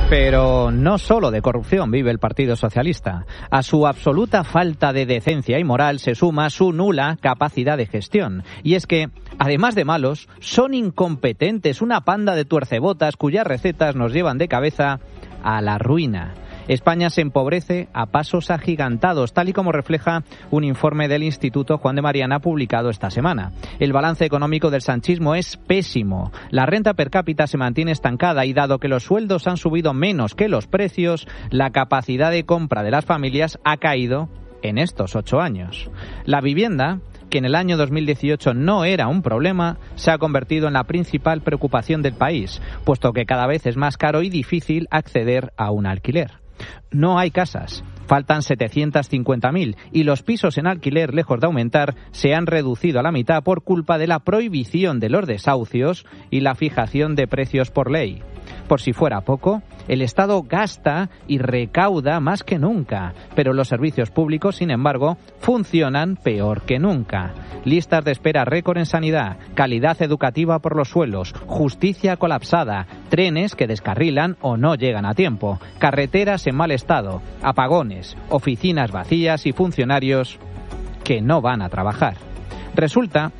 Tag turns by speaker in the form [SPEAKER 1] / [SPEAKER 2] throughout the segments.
[SPEAKER 1] Pero no solo de corrupción vive el Partido Socialista. A su absoluta falta de decencia y moral se suma su nula capacidad de gestión. Y es que, además de malos, son incompetentes, una panda de tuercebotas cuyas recetas nos llevan de cabeza a la ruina. España se empobrece a pasos agigantados, tal y como refleja un informe del Instituto Juan de Mariana publicado esta semana. El balance económico del sanchismo es pésimo. La renta per cápita se mantiene estancada y, dado que los sueldos han subido menos que los precios, la capacidad de compra de las familias ha caído en estos 8 años. La vivienda, que en el año 2018 no era un problema, se ha convertido en la principal preocupación del país, puesto que cada vez es más caro y difícil acceder a un alquiler. No hay casas, faltan 750.000 y los pisos en alquiler, lejos de aumentar, se han reducido a la mitad por culpa de la prohibición de los desahucios y la fijación de precios por ley. Por si fuera poco, el Estado gasta y recauda más que nunca, pero los servicios públicos, sin embargo, funcionan peor que nunca. Listas de espera récord en sanidad, calidad educativa por los suelos, justicia colapsada, trenes que descarrilan o no llegan a tiempo, carreteras en mal estado, apagones, oficinas vacías y funcionarios que no van a trabajar. Resulta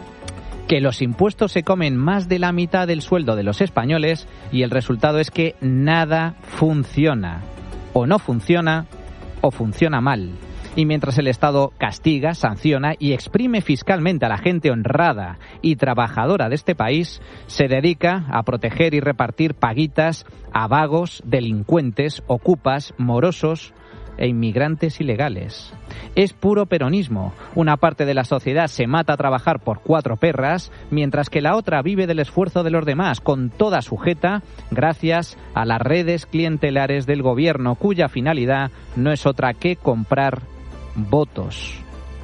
[SPEAKER 1] que los impuestos se comen más de la mitad del sueldo de los españoles y el resultado es que nada funciona. O no funciona o funciona mal. Y mientras el Estado castiga, sanciona y exprime fiscalmente a la gente honrada y trabajadora de este país, se dedica a proteger y repartir paguitas a vagos, delincuentes, ocupas, morosos e inmigrantes ilegales. Es puro peronismo. Una parte de la sociedad se mata a trabajar por 4 perras, mientras que la otra vive del esfuerzo de los demás, con toda sujeta, gracias a las redes clientelares del gobierno, cuya finalidad no es otra que comprar votos.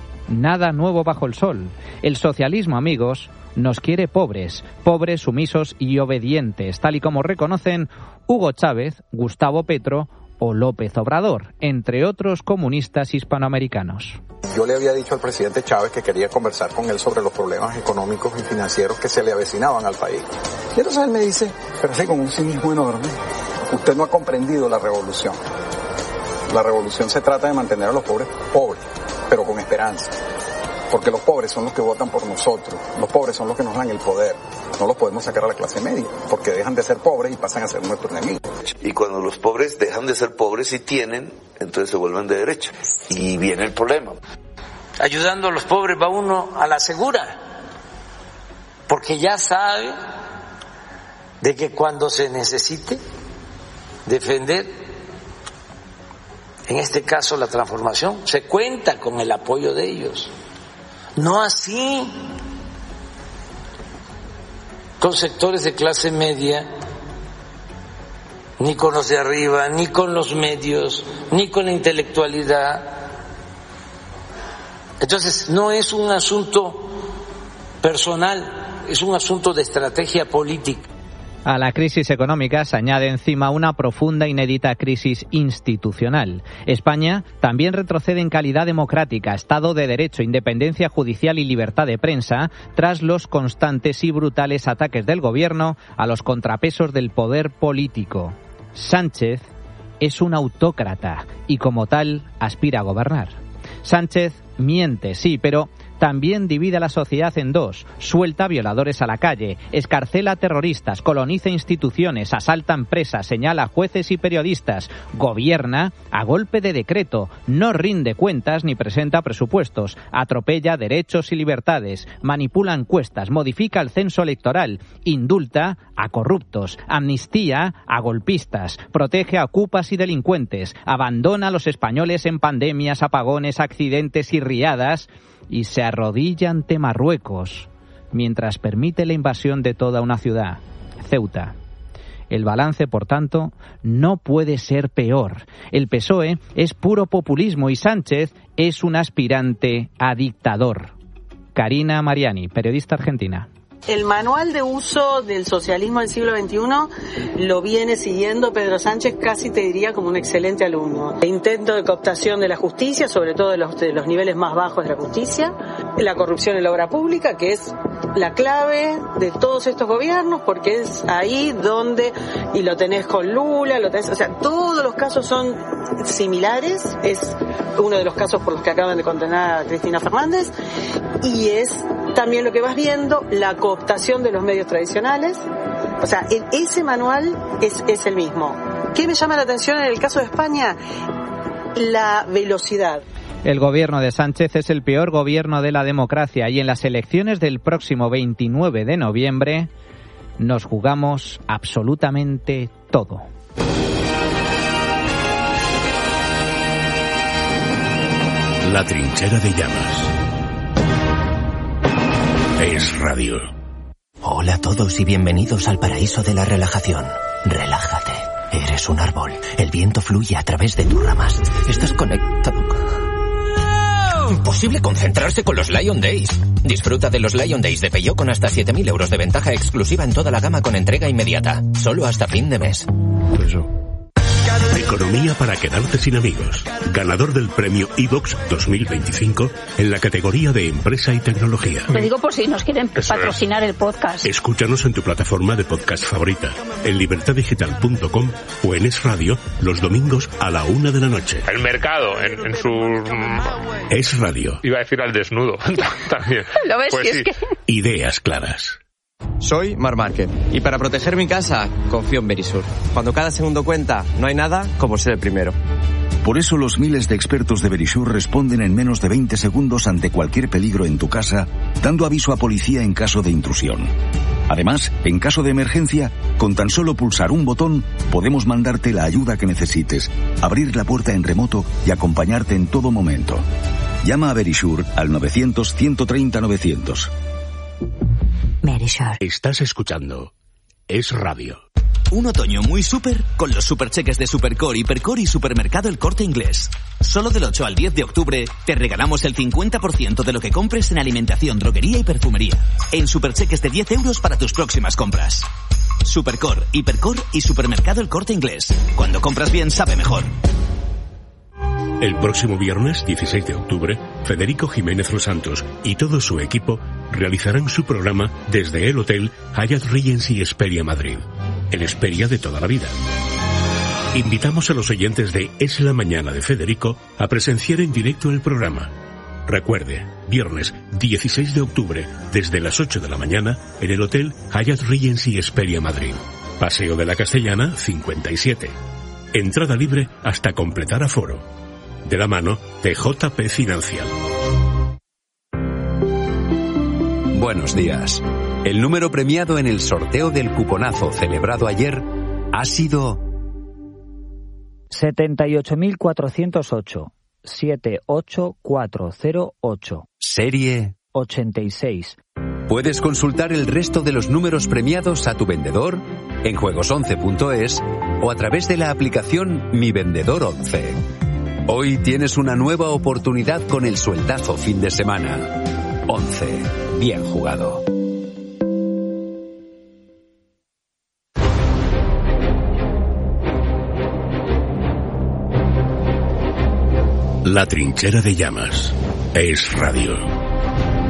[SPEAKER 1] Nada nuevo bajo el sol. El socialismo, amigos, nos quiere pobres, sumisos y obedientes, tal y como reconocen Hugo Chávez, Gustavo Petro o López Obrador, entre otros comunistas hispanoamericanos.
[SPEAKER 2] Yo le había dicho al presidente Chávez que quería conversar con él sobre los problemas económicos y financieros que se le avecinaban al país. Y entonces él me dice, pero sí, con un cinismo enorme, usted no ha comprendido la revolución. La revolución se trata de mantener a los pobres pobres, pero con esperanza. Porque los pobres son los que votan por nosotros, los pobres son los que nos dan el poder. No los podemos sacar a la clase media, porque dejan de ser pobres y pasan a ser nuestros enemigos.
[SPEAKER 3] Y cuando los pobres dejan de ser pobres y tienen, entonces se vuelven de derecha. Y viene el problema.
[SPEAKER 4] Ayudando a los pobres va uno a la segura, porque ya sabe de que cuando se necesite defender, en este caso la transformación, se cuenta con el apoyo de ellos. No así con sectores de clase media, ni con los de arriba, ni con los medios, ni con la intelectualidad. Entonces, no es un asunto personal, es un asunto de estrategia política.
[SPEAKER 1] A la crisis económica se añade encima una profunda e inédita crisis institucional. España también retrocede en calidad democrática, Estado de Derecho, independencia judicial y libertad de prensa tras los constantes y brutales ataques del gobierno a los contrapesos del poder político. Sánchez es un autócrata y como tal aspira a gobernar. Sánchez miente, sí, pero también divide a la sociedad en dos, suelta violadores a la calle, escarcela terroristas, coloniza instituciones, asalta empresas, señala a jueces y periodistas, gobierna a golpe de decreto, no rinde cuentas ni presenta presupuestos, atropella derechos y libertades, manipula encuestas, modifica el censo electoral, indulta a corruptos, amnistía a golpistas, protege a ocupas y delincuentes, abandona a los españoles en pandemias, apagones, accidentes y riadas, y se arrodilla ante Marruecos mientras permite la invasión de toda una ciudad, Ceuta. El balance, por tanto, no puede ser peor. El PSOE es puro populismo y Sánchez es un aspirante a dictador. Karina Mariani, periodista argentina.
[SPEAKER 5] El manual de uso del socialismo del siglo XXI lo viene siguiendo Pedro Sánchez, casi te diría como un excelente alumno. Intento de cooptación de la justicia, sobre todo de los niveles más bajos de la justicia, la corrupción en la obra pública, que es la clave de todos estos gobiernos, porque es ahí donde, y lo tenés con Lula, o sea, todos los casos son similares, es uno de los casos por los que acaban de condenar a Cristina Fernández, y es también lo que vas viendo, la cooptación de los medios tradicionales. O sea, ese manual es el mismo. ¿Qué me llama la atención en el caso de España? La velocidad.
[SPEAKER 1] El gobierno de Sánchez es el peor gobierno de la democracia y en las elecciones del próximo 29 de noviembre nos jugamos absolutamente todo.
[SPEAKER 6] La trinchera de llamas. Es radio.
[SPEAKER 7] Hola a todos y bienvenidos al paraíso de la relajación. Relájate. Eres un árbol. El viento fluye a través de tus ramas. Estás conectado. Imposible concentrarse con los Lion Days. Disfruta de los Lion Days de Peugeot con hasta 7.000 euros de ventaja exclusiva en toda la gama con entrega inmediata. Solo hasta fin de mes.
[SPEAKER 6] Economía para quedarte sin amigos. Ganador del premio iVox 2025 en la categoría de empresa y tecnología.
[SPEAKER 8] Te digo por si nos quieren patrocinar el podcast.
[SPEAKER 6] Escúchanos en tu plataforma de podcast favorita, en libertadigital.com o en Es Radio los domingos a la 1 de la noche.
[SPEAKER 9] El mercado en su...
[SPEAKER 6] Es Radio.
[SPEAKER 9] Iba a decir al desnudo también.
[SPEAKER 8] ¿Lo ves?
[SPEAKER 9] Pues
[SPEAKER 8] Si
[SPEAKER 9] sí.
[SPEAKER 8] es que...
[SPEAKER 6] Ideas claras.
[SPEAKER 10] Soy Marc Márquez y para proteger mi casa confío en Verisur. Cuando cada segundo cuenta, no hay nada como ser el primero.
[SPEAKER 11] Por eso los miles de expertos de Verisur responden en menos de 20 segundos ante cualquier peligro en tu casa, dando aviso a policía en caso de intrusión. Además, en caso de emergencia, con tan solo pulsar un botón, podemos mandarte la ayuda que necesites, abrir la puerta en remoto y acompañarte en todo momento. Llama a Verisur al 900-130-900.
[SPEAKER 6] Estás escuchando Es Radio.
[SPEAKER 12] Un otoño muy súper con los supercheques de Supercore, Hipercore y Supermercado El Corte Inglés. Solo del 8 al 10 de octubre te regalamos el 50% de lo que compres en alimentación, droguería y perfumería. En supercheques de 10 euros para tus próximas compras. Supercore, Hipercore y Supermercado El Corte Inglés. Cuando compras bien, sabe mejor.
[SPEAKER 6] El próximo viernes 16 de octubre, Federico Jiménez Los Santos y todo su equipo realizarán su programa desde el Hotel Hyatt Regency Hesperia Madrid, el Hesperia de toda la vida. Invitamos a los oyentes de Es la Mañana de Federico a presenciar en directo el programa. Recuerde, viernes 16 de octubre, desde las 8 de la mañana, en el Hotel Hyatt Regency Hesperia Madrid. Paseo de la Castellana, 57. Entrada libre hasta completar aforo. De la mano de JP Financial.
[SPEAKER 13] Buenos días. El número premiado en el sorteo del cuponazo celebrado ayer ha sido
[SPEAKER 14] 78.408. 78408.
[SPEAKER 13] Serie
[SPEAKER 14] 86.
[SPEAKER 13] Puedes consultar el resto de los números premiados a tu vendedor en juegos11.es o a través de la aplicación Mi Vendedor 11. Hoy tienes una nueva oportunidad con el sueldazo fin de semana. 11. Bien jugado.
[SPEAKER 6] La trinchera de llamas. Es Radio.